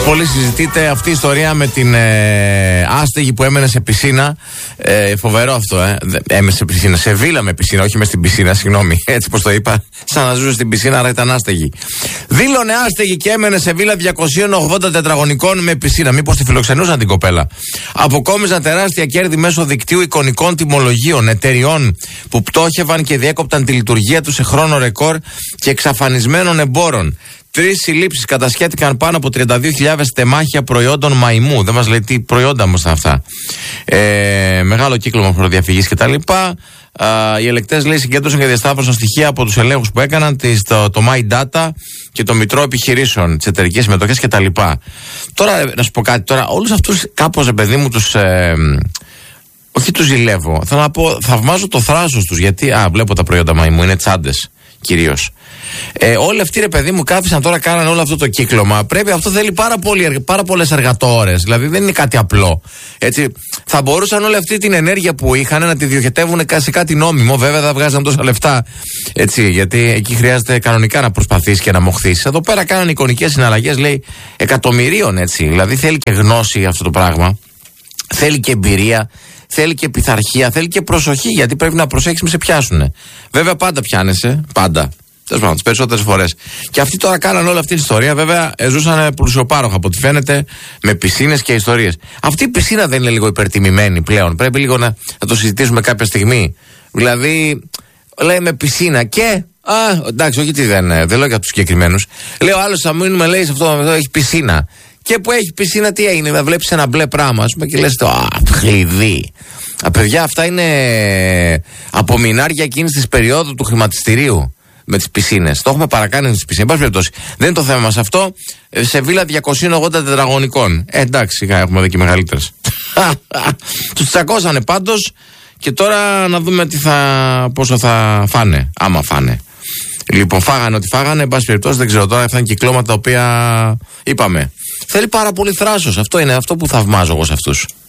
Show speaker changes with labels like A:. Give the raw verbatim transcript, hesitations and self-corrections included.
A: Πολύ συζητείται αυτή η ιστορία με την ε, άστεγη που έμενε σε πισίνα. Ε, φοβερό αυτό, ε. Έμενε σε πισίνα. Σε βίλα με πισίνα, όχι με στην πισίνα, συγγνώμη. Έτσι πως το είπα. Σαν να ζούσε στην πισίνα, άρα ήταν άστεγη. Δήλωνε άστεγη και έμενε σε βίλα διακόσια ογδόντα τετραγωνικών με πισίνα. Μήπως τη φιλοξενούσαν την κοπέλα. Αποκόμιζαν τεράστια κέρδη μέσω δικτύου εικονικών τιμολογίων εταιριών που πτώχευαν και διέκοπταν τη λειτουργία του σε χρόνο ρεκόρ και εξαφανισμένων εμπόρων. Τρεις συλλήψεις, κατασχέθηκαν πάνω από τριάντα δύο χιλιάδες τεμάχια προϊόντων μαϊμού. Δεν μας λέει τι προϊόντα όμως αυτά. Ε, μεγάλο κύκλωμα φοροδιαφυγής κτλ. Οι ελεκτές, λέει, συγκέντρωσαν και διασταύρωσαν στοιχεία από τους ελέγχους που έκαναν, το, το My Data και το Μητρό Επιχειρήσεων, τις εταιρικές συμμετοχές κτλ. Τώρα, να σου πω κάτι, τώρα όλους αυτούς κάπως, παιδί μου, τους. Ε, όχι τους ζηλεύω. Θέλω να πω, θαυμάζω το θράσος τους. Γιατί, α, βλέπω τα προϊόντα μαϊμού, είναι τσάντες κυρίως. Ε, όλοι αυτοί, ρε παιδί μου, κάθισαν τώρα, κάνανε όλο αυτό το κύκλωμα. Πρέπει, αυτό θέλει πάρα, πολύ, πάρα πολλές εργατόρες. Δηλαδή δεν είναι κάτι απλό. Έτσι, θα μπορούσαν όλη αυτή την ενέργεια που είχαν να τη διοχετεύουν σε κάτι νόμιμο. Βέβαια θα βγάζαν τόσα λεφτά. Έτσι, γιατί εκεί χρειάζεται κανονικά να προσπαθείς και να μοχθείς. Εδώ πέρα κάνανε εικονικές συναλλαγές, λέει, εκατομμυρίων, έτσι. Δηλαδή θέλει και γνώση αυτό το πράγμα. Θέλει και εμπειρία. Θέλει και πειθαρχία, θέλει και προσοχή, γιατί πρέπει να προσέχεις με σε πιάσουνε. Βέβαια πάντα πιάνεσαι, πάντα. Τέλος πάντων, τις περισσότερες φορές. Και αυτοί τώρα κάναν όλη αυτή την ιστορία. Βέβαια ζούσαν πλουσιοπάροχα από ό,τι φαίνεται, με πισίνες και ιστορίες. Αυτή η πισίνα δεν είναι λίγο υπερτιμημένη πλέον? Πρέπει λίγο να, να το συζητήσουμε κάποια στιγμή. Δηλαδή, λέει με πισίνα και. Α, εντάξει, όχι τι δεν, δεν λέω για τους συγκεκριμένους. Λέω άλλος θα μείνουμε, λέει, σε αυτό εδώ έχει πισίνα. Και που έχει πισίνα, τι έγινε, να βλέπεις ένα μπλε πράγμα, ας πούμε, και λες το α, χλειδί. Α, παιδιά, αυτά είναι απομεινάρια εκείνης της περίοδου του χρηματιστηρίου με τις πισίνες. Το έχουμε παρακάνει με τις πισίνες. Εν πάση περιπτώσει, δεν είναι το θέμα μας αυτό. Σε βίλα διακόσια ογδόντα τετραγωνικών. Ε, εντάξει, έχουμε εδώ και μεγαλύτερες. Τους τσακώσανε πάντως και τώρα να δούμε τι θα, πόσο θα φάνε, άμα φάνε. Λοιπόν, φάγανε ό,τι φάγανε, εν πάση περιπτώσει, δεν ξέρω τώρα, αυτά είναι κυκλώματα τα οποία είπαμε. Θέλει πάρα πολύ θράσος. Αυτό είναι αυτό που θαυμάζω εγώ σε αυτούς.